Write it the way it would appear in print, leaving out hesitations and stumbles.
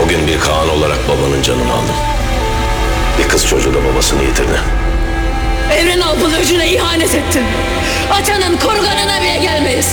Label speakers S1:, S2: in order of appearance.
S1: Bugün bir Kaan olarak babanın canını aldım. Bir kız çocuğu da babasını yitirdi.
S2: Evren Alp'ın öcüne ihanet ettin. Atanın koruganına bile gelmeyiz.